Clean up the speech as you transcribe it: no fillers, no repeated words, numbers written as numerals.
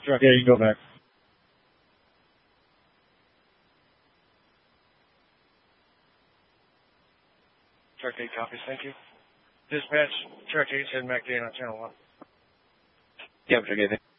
Truck 8, you can go back. Truck 8 copies, thank you. Dispatch, Truck 8 heading back to on channel 1. Yeah, Truck 8.